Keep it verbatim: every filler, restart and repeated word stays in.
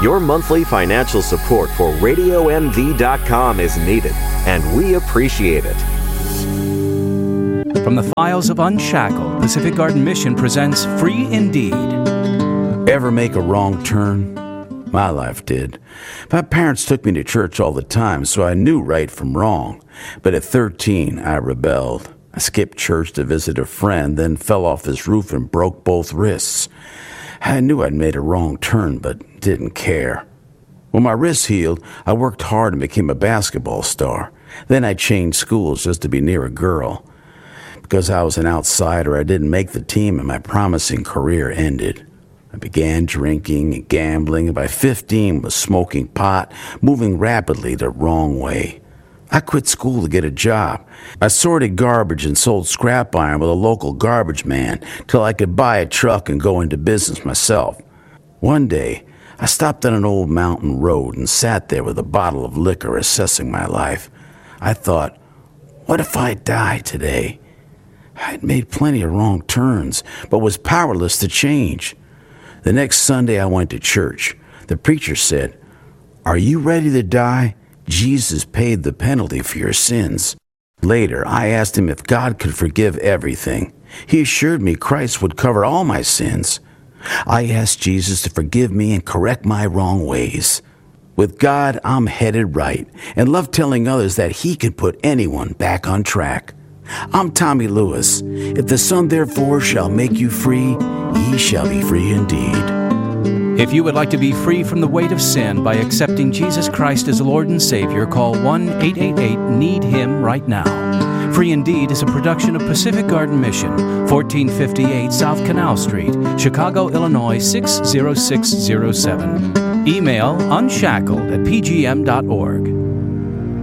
Your monthly financial support for radio m v dot com is needed, and we appreciate it. From the files of Unshackled, Pacific Garden Mission presents Free Indeed. Ever make a wrong turn? My life did. My parents took me to church all the time, so I knew right from wrong. But at thirteen, I rebelled. I skipped church to visit a friend, then fell off his roof and broke both wrists. I knew I'd made a wrong turn, but didn't care. When my wrists healed, I worked hard and became a basketball star. Then I changed schools just to be near a girl. Because I was an outsider, I didn't make the team, and my promising career ended. I began drinking and gambling, and by fifteen was smoking pot, moving rapidly the wrong way. I quit school to get a job. I sorted garbage and sold scrap iron with a local garbage man till I could buy a truck and go into business myself. One day, I stopped on an old mountain road and sat there with a bottle of liquor assessing my life. I thought, what if I die today? I'd made plenty of wrong turns, but was powerless to change. The next Sunday I went to church. The preacher said, "Are you ready to die? Jesus paid the penalty for your sins." Later, I asked him if God could forgive everything. He assured me Christ would cover all my sins. I asked Jesus to forgive me and correct my wrong ways. With God, I'm headed right and love telling others that he can put anyone back on track. I'm Tommy Lewis. If the Son therefore shall make you free, ye shall be free indeed. If you would like to be free from the weight of sin by accepting Jesus Christ as Lord and Savior, call one eight eight eight need him right now. Free Indeed is a production of Pacific Garden Mission, fourteen fifty-eight South Canal Street, Chicago, Illinois six zero six zero seven. Email unshackled at p g m dot org.